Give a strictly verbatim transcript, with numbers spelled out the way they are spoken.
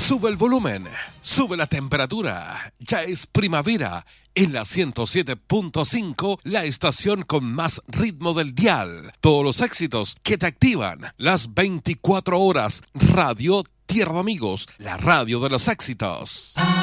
Sube el volumen, sube la temperatura. Ya es primavera en la ciento siete punto cinco, la estación con más ritmo del dial. Todos los éxitos que te activan las veinticuatro horas. Radio Tierra de Amigos, la radio de los éxitos.